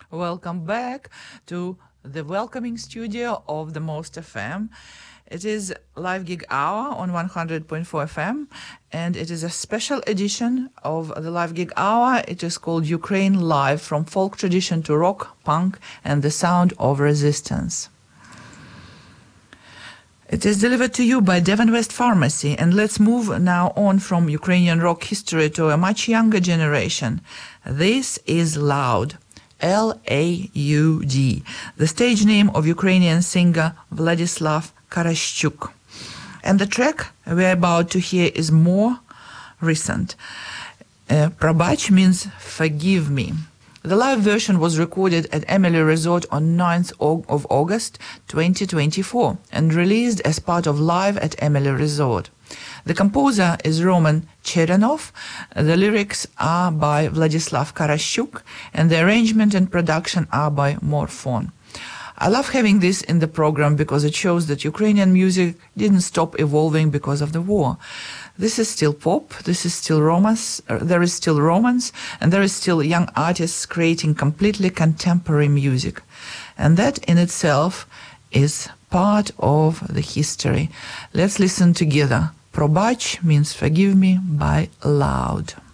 Welcome back to the welcoming studio of the Most FM. It is Live Gig Hour on 100.4 FM, and it is a special edition of the Live Gig Hour. It is called Ukraine Live, from folk tradition to rock, punk, and the sound of resistance. It is delivered to you by Devon West Pharmacy, and let's move now on from Ukrainian rock history to a much younger generation. This is Loud. L-A-U-D, the stage name of Ukrainian singer Vladislav Karashchuk. And the track we're about to hear is more recent. Probach means forgive me. The live version was recorded at Emily Resort on 9th of August 2024 and released as part of Live at Emily Resort. The composer is Roman Cherenov, the lyrics are by Vladislav Karashchuk, and the arrangement and production are by Morphon. I love having this in the program because it shows that Ukrainian music didn't stop evolving because of the war. This is still pop, this is still romance, there is still romance, and there is still young artists creating completely contemporary music. And that in itself is part of the history. Let's listen together. Probach means forgive me by Loud.